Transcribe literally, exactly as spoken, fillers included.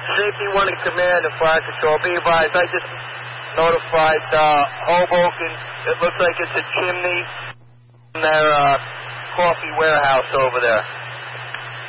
Safety one in command of Fire Control. Be advised, I just notified uh, Hoboken. It looks like it's a chimney in their uh, coffee warehouse over there.